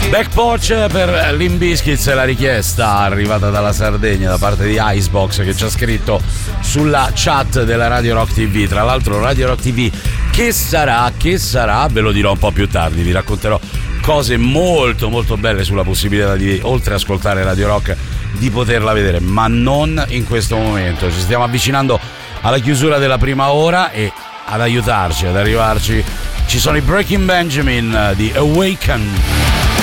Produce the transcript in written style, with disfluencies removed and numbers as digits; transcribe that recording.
Back Porch per Limp Bizkit, la richiesta arrivata dalla Sardegna da parte di Icebox, che ci ha scritto sulla chat della Radio Rock TV. Tra l'altro Radio Rock TV che sarà, ve lo dirò un po' più tardi, vi racconterò cose molto molto belle sulla possibilità di, oltre a ascoltare Radio Rock, di poterla vedere, ma non in questo momento. Ci stiamo avvicinando alla chiusura della prima ora e ad aiutarci, ad arrivarci ci sono i Breaking Benjamin di Awaken.